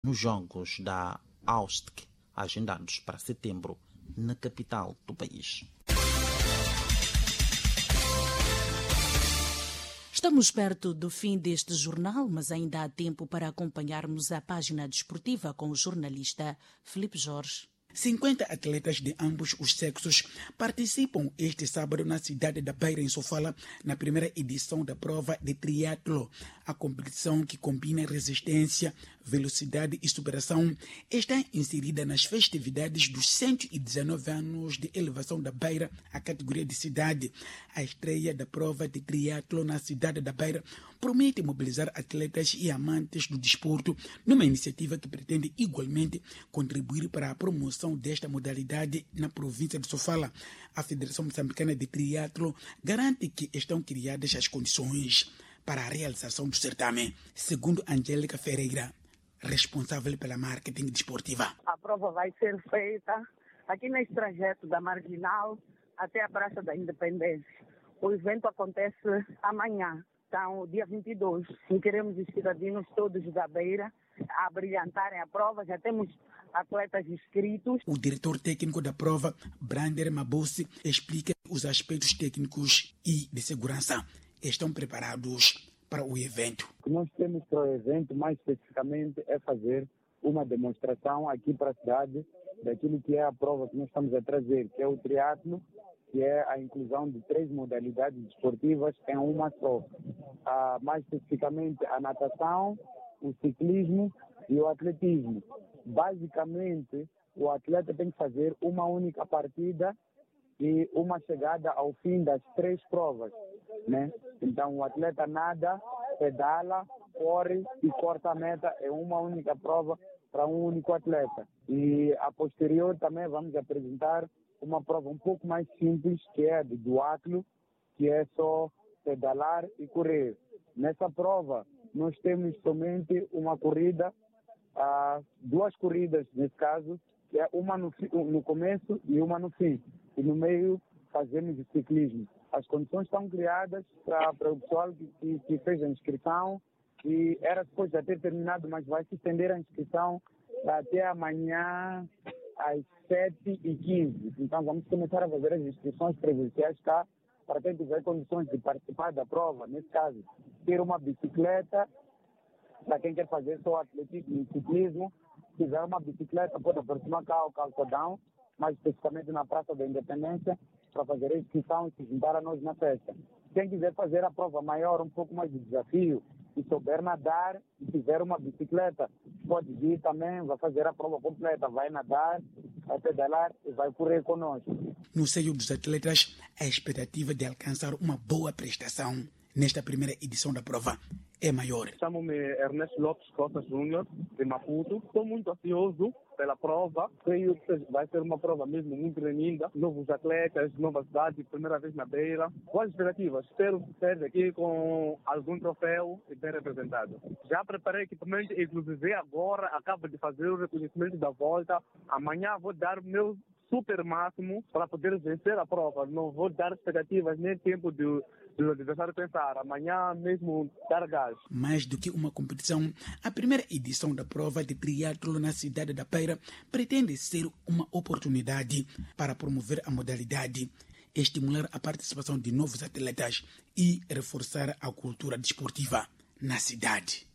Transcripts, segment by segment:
nos Jogos da AUSTC, agendados para setembro, na capital do país. Estamos perto do fim deste jornal, mas ainda há tempo para acompanharmos a página desportiva com o jornalista Filipe Jorge. 50 atletas de ambos os sexos participam este sábado na cidade da Beira, em Sofala, na primeira edição da prova de triatlo. A competição, que combina resistência, velocidade e superação, está inserida nas festividades dos 119 anos de elevação da Beira à categoria de cidade. A estreia da prova de triatlo na cidade da Beira promete mobilizar atletas e amantes do desporto numa iniciativa que pretende igualmente contribuir para a promoção desta modalidade na província de Sofala. A Federação Moçambicana de Triatlo garante que estão criadas as condições para a realização do certame, segundo Angélica Ferreira, responsável pela marketing desportiva. A prova vai ser feita aqui nesse trajeto da Marginal até a Praça da Independência. O evento acontece amanhã, então, dia 22, e queremos os cidadãos todos da Beira a brilhantarem a prova. Já temos atletas inscritos. O diretor técnico da prova, Brander Mabossi, explica os aspectos técnicos e de segurança. Estão preparados para o evento. O que nós temos para o evento, mais especificamente, é fazer uma demonstração aqui para a cidade daquilo que é a prova que nós estamos a trazer, que é o triatlo, que é a inclusão de 3 modalidades desportivas em uma só. Mais especificamente a natação, o ciclismo e o atletismo. Basicamente, o atleta tem que fazer uma única partida e uma chegada ao fim das 3 provas, né? Então, o atleta nada, pedala, corre e corta a meta. É uma única prova para um único atleta. E a posterior também vamos apresentar uma prova um pouco mais simples, que é a de duatlo, que é só pedalar e correr. Nessa prova, nós temos somente uma corrida, 2 corridas nesse caso, que é uma no começo e uma no fim. E no meio fazemos o ciclismo. As condições estão criadas para o pessoal que fez a inscrição, e era depois já ter terminado, mas vai se estender a inscrição até amanhã às 7h15. Então vamos começar a fazer as inscrições presenciais cá, para quem tiver condições de participar da prova. Nesse caso, ter uma bicicleta, para quem quer fazer só atletismo e ciclismo. Se tiver uma bicicleta, pode aproximar cá ao calçadão, mais especificamente na Praça da Independência, para fazer a inscrição e se juntar a nós na festa. Quem quiser fazer a prova maior, um pouco mais de desafio, e souber nadar e tiver uma bicicleta, pode vir também, vai fazer a prova completa, vai nadar, vai pedalar e vai correr conosco. No seio dos atletas, a expectativa de alcançar uma boa prestação nesta primeira edição da prova é maior. Chamo-me Ernesto Lopes Costa Júnior, de Maputo. Estou muito ansioso pela prova. Creio que vai ser uma prova mesmo muito linda. Novos atletas, nova cidade, primeira vez na Beira. Boas expectativas. Espero ser aqui com algum troféu e bem representado. Já preparei equipamento, inclusive agora acabo de fazer o reconhecimento da volta. Amanhã vou dar o meu super máximo para poder vencer a prova. Não vou dar expectativas nem tempo do adversário pensar. Amanhã mesmo dar gás. Mais do que uma competição, a primeira edição da prova de triatlo na cidade da Beira pretende ser uma oportunidade para promover a modalidade, estimular a participação de novos atletas e reforçar a cultura desportiva na cidade.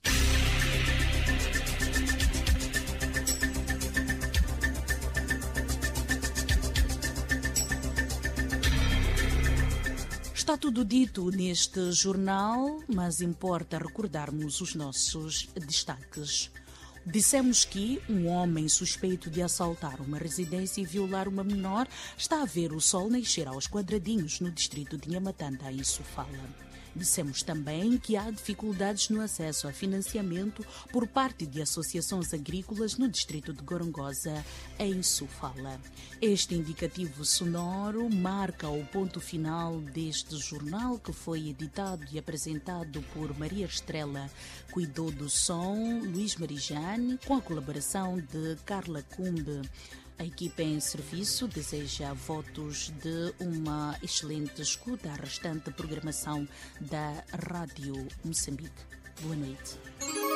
Está tudo dito neste jornal, mas importa recordarmos os nossos destaques. Dissemos que um homem suspeito de assaltar uma residência e violar uma menor está a ver o sol nascer aos quadradinhos no distrito de Nhamatanda, em Sofala. Dissemos também que há dificuldades no acesso a financiamento por parte de associações agrícolas no distrito de Gorongosa, em Sofala. Este indicativo sonoro marca o ponto final deste jornal, que foi editado e apresentado por Maria Estrela. Cuidou do som Luís Marijane, com a colaboração de Carla Cumbe. A equipa em serviço deseja votos de uma excelente escuta à restante programação da Rádio Moçambique. Boa noite.